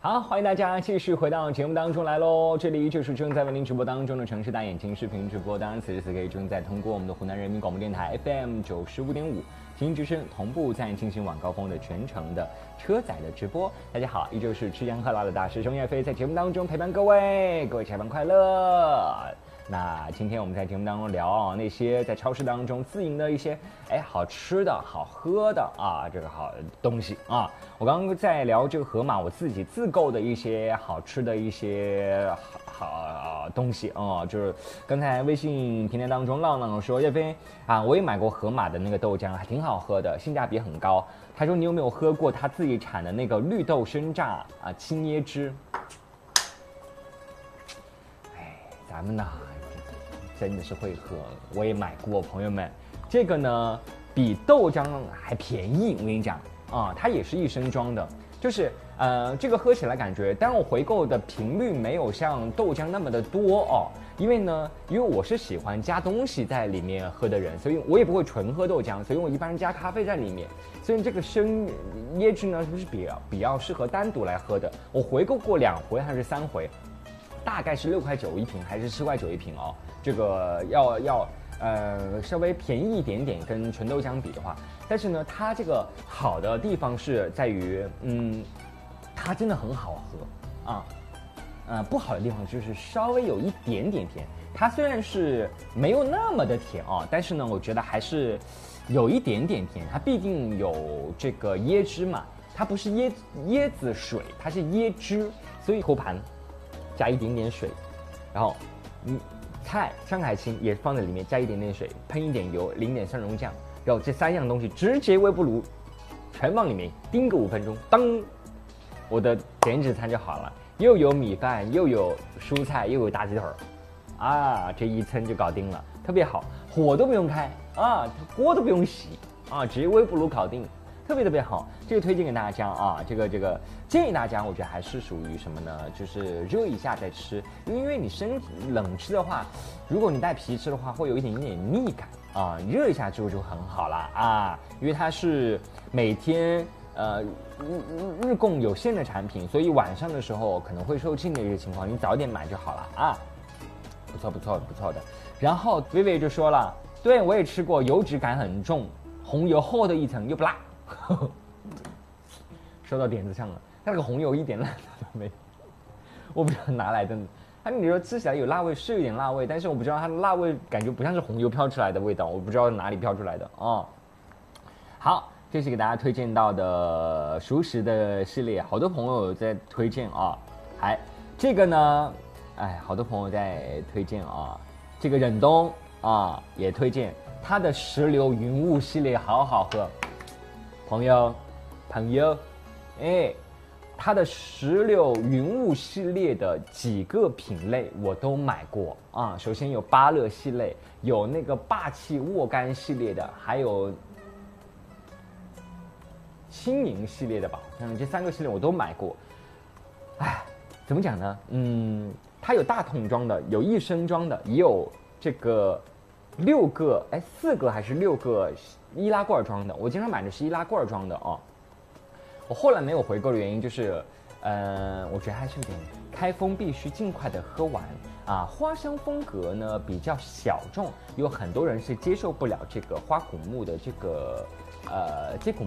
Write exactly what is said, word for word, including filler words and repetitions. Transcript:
好，欢迎大家继续回到节目当中来喽！这里就是正在为您直播当中的城市大眼睛视频直播，当然此时此刻正在通过我们的湖南人民广播电台 F M 九十五点五经济之声同步在进行晚高峰的全程的车载的直播。大家好，依旧是吃香喝辣的大师兄岳飞在节目当中陪伴各位，各位下班快乐。那今天我们在节目当中聊啊那些在超市当中自营的一些哎好吃的好喝的啊这个好东西啊。我刚刚在聊这个盒马我自己自购的一些好吃的一些好好东西啊、嗯，就是刚才微信平台当中浪浪说岳飞啊我也买过盒马的那个豆浆还挺好喝的，性价比很高。他说你有没有喝过他自己产的那个绿豆生榨啊青椰汁？哎，咱们呢？真的是会喝，我也买过，朋友们，这个呢比豆浆还便宜，我跟你讲啊，它也是一升装的，就是呃这个喝起来感觉，当然我回购的频率没有像豆浆那么的多哦，因为呢，因为我是喜欢加东西在里面喝的人，所以我也不会纯喝豆浆，所以我一般加咖啡在里面，所以这个生椰汁呢，不是比较比较适合单独来喝的，我回购过两回还是三回。大概是六块九一瓶还是七块九一瓶哦，这个要要呃稍微便宜一点点，跟纯豆浆比的话，但是呢，它这个好的地方是在于，嗯，它真的很好喝啊，呃，不好的地方就是稍微有一点点甜，它虽然是没有那么的甜啊，但是呢，我觉得还是有一点点甜，它毕竟有这个椰汁嘛，它不是椰椰子水，它是椰汁，所以托盘。加一点点水，然后，嗯，菜上海青也放在里面，加一点点水，喷一点油，淋点蒜蓉酱，然后这三样东西直接微波炉，全往里面叮个五分钟，当，我的减脂餐就好了，又有米饭，又有蔬菜，又有大鸡腿儿，啊，这一称就搞定了，特别好，火都不用开啊，锅都不用洗啊，直接微波炉搞定。特别特别好，这个推荐给大家啊，这个这个建议大家，我觉得还是属于什么呢？就是热一下再吃，因为你生冷吃的话，如果你带皮吃的话，会有一点点腻感啊，热一下之后就很好了啊，因为它是每天呃日日日供有限的产品，所以晚上的时候可能会售罄的一个情况，你早点买就好了啊，不错不错不错的。然后薇薇就说了，对我也吃过，油脂感很重，红油厚的一层又不辣。说到点子上了，它那个红油一点辣都没有，我不知道哪来的。它你说吃起来有辣味，是有点辣味，但是我不知道它的辣味感觉不像是红油飘出来的味道，我不知道哪里飘出来的哦。好，这是给大家推荐到的熟食的系列，好多朋友在推荐啊。还这个呢，哎，好多朋友在推荐啊。这个忍冬啊也推荐它的石榴云雾系列，好好喝。朋友，朋友，哎，它的石榴云雾系列的几个品类我都买过啊。首先有芭乐系列，有那个霸气沃柑系列的，还有轻盈系列的吧。嗯，这三个系列我都买过。哎，怎么讲呢？嗯，它有大桶装的，有一升装的，也有这个六个，哎，四个还是六个。易拉罐装的，我经常买的是易拉罐装的哦。我后来没有回购的原因就是，呃，我觉得还是有点开封必须尽快的喝完啊。花香风格呢比较小众，有很多人是接受不了这个花古木的这个呃这股